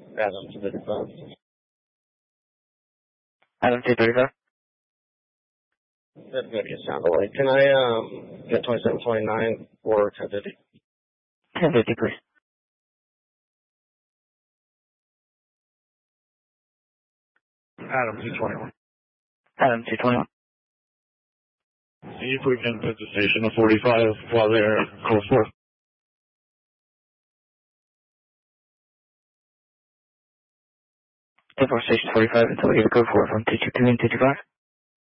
Adam 235. Adam 235. That's good. You sound away. Can I get 2729 or 1050? 1050, please. Adam 221. Adam 221. See if we can put the station at 45 while they're close for. Station 45 until we get a code for it from 222 and 225.